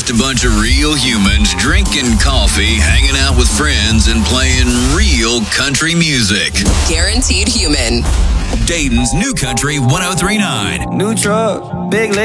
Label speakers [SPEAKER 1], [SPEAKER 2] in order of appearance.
[SPEAKER 1] Just a bunch of real humans drinking coffee, hanging out with friends, and playing real country music.
[SPEAKER 2] Guaranteed Human.
[SPEAKER 1] Dayton's New Country 103.9.
[SPEAKER 3] New truck, big leg.